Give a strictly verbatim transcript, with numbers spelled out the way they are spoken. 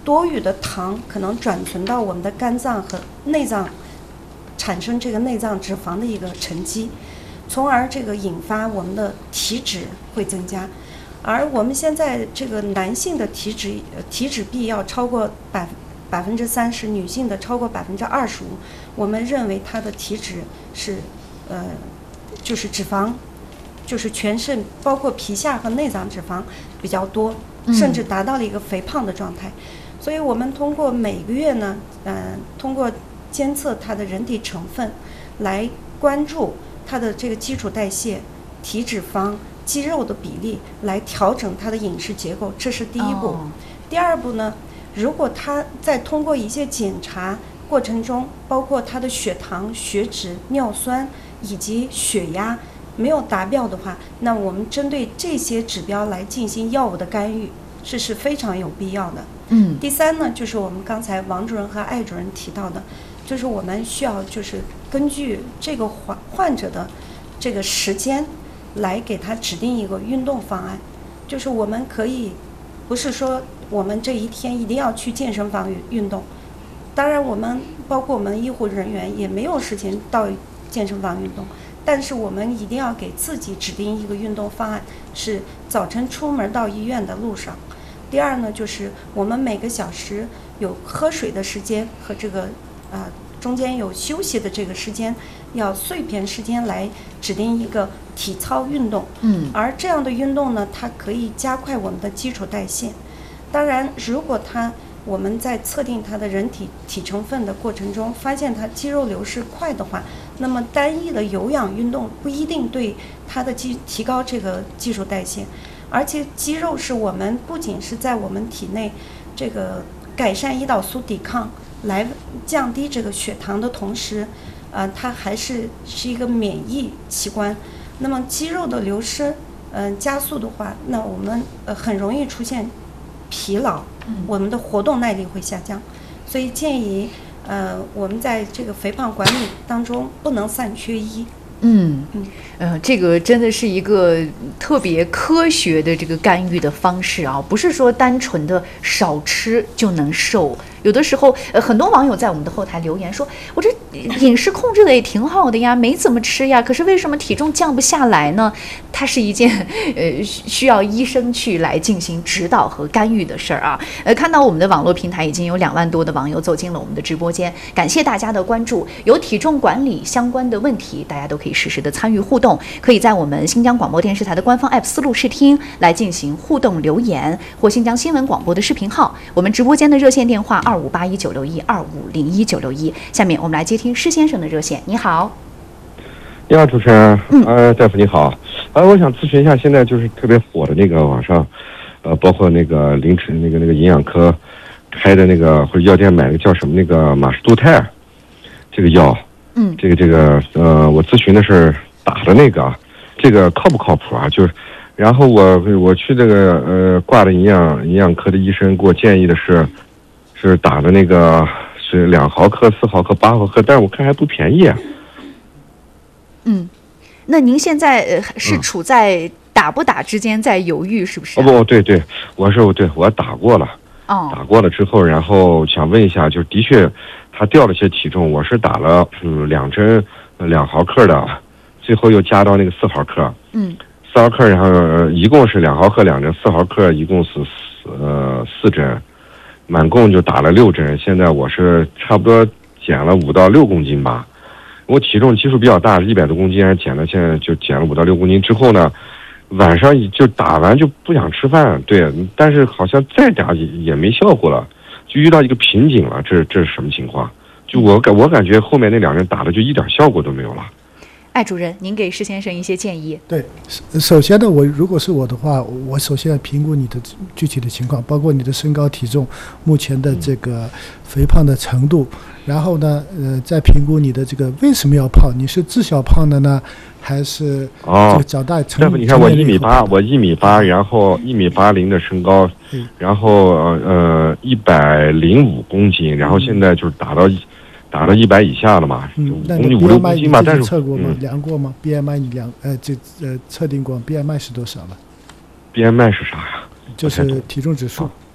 多余的糖可能转存到我们的肝脏和内脏，产生这个内脏脂肪的一个沉积，从而这个引发我们的体脂会增加。而我们现在这个男性的体脂体脂比要超过百百分之三十，女性的超过百分之二十五，我们认为它的体脂是呃就是脂肪，就是全身包括皮下和内脏脂肪比较多，甚至达到了一个肥胖的状态。嗯、所以我们通过每个月呢，嗯、呃，通过监测它的人体成分，来关注它的这个基础代谢、体脂肪、肌肉的比例，来调整它的饮食结构，这是第一步。哦、第二步呢，如果它在通过一些检查过程中，包括它的血糖、血脂、尿酸以及血压没有达标的话，那我们针对这些指标来进行药物的干预，这是非常有必要的。嗯。第三呢，就是我们刚才王主任和艾主任提到的，就是我们需要就是根据这个患患者的这个时间来给他指定一个运动方案，就是我们可以不是说我们这一天一定要去健身房运动，当然我们包括我们医护人员也没有时间到健身房运动，但是我们一定要给自己指定一个运动方案，是早晨出门到医院的路上。第二呢，就是我们每个小时有喝水的时间和这个啊、呃、中间有休息的这个时间，要碎片时间来指定一个体操运动。嗯，而这样的运动呢，它可以加快我们的基础代谢。当然，如果它我们在测定它的人体体成分的过程中，发现它肌肉流失快的话，那么单一的有氧运动不一定对它的肌提高这个基础代谢。而且肌肉是我们不仅是在我们体内这个改善胰岛素抵抗，来降低这个血糖的同时，呃，它还是是一个免疫器官。那么肌肉的流失，嗯、呃，加速的话，那我们呃很容易出现疲劳，我们的活动耐力会下降。所以建议，呃，我们在这个肥胖管理当中不能三缺一。 嗯嗯，呃，这个真的是一个特别科学的这个干预的方式啊，不是说单纯的少吃就能瘦。有的时候，呃，很多网友在我们的后台留言说，我这饮食控制的也挺好的呀，没怎么吃呀，可是为什么体重降不下来呢？它是一件呃需要医生去来进行指导和干预的事儿啊。呃，看到我们的网络平台已经有两万多的网友走进了我们的直播间，感谢大家的关注。有体重管理相关的问题，大家都可以实时的参与互动，可以在我们新疆广播电视台的官方 app 思路视听来进行互动留言，或新疆新闻广播的视频号，我们直播间的热线电话二五八一九六一二五零一九六一。下面我们来接听施先生的热线。你好。 你好，主持人。嗯，呃，大夫你好。呃，我想咨询一下，现在就是特别火的那个网上，呃，包括那个凌晨那个那个营养科开的那个或者药店买的叫什么那个马士杜泰这个药。嗯，这个这个呃，我咨询的是打的那个，这个靠不靠谱啊？就是，然后我我去这个呃挂的营养营养科的医生给我建议的是，是打的那个是两毫克、四毫克、八毫克，但是我看还不便宜。 嗯，那您现在呃是处在打不打之间在犹豫，是不是、啊？ 哦不，对对，我是对我打过了。哦，打过了之后，然后想问一下，就是的确他掉了些体重，我是打了嗯两针两毫克的，最后又加到那个四毫克，嗯，四毫克，然后、呃、一共是两毫克两针，四毫克一共是四呃四针，满共就打了六针。现在我是差不多减了五到六公斤吧，我体重基数比较大，一百多公斤，减了现在就减了五到六公斤之后呢。晚上就打完就不想吃饭，对，但是好像再打也也没效果了，就遇到一个瓶颈了，这这是什么情况？就我感我感觉后面那两人打的就一点效果都没有了。 艾主任，您给施先生一些建议。 对，首先呢，我如果是我的话，我首先要评估你的具体的情况，包括你的身高体重、目前的这个肥胖的程度，然后呢，呃，再评估你的这个为什么要胖，你是自小胖的呢，还是这个长大成？ 大夫，你看我一米八，我一米八，然后一米八零的身高，嗯、然后呃一百零五公斤，然后现在就是打到。打到一百以下了嘛， 嗯，那你五六公斤嘛，但是测过吗？嗯、量过吗 ？B M I 你量呃这呃测定过 B M I 是多少了 ？B M I 是啥呀？ 就是体重指数。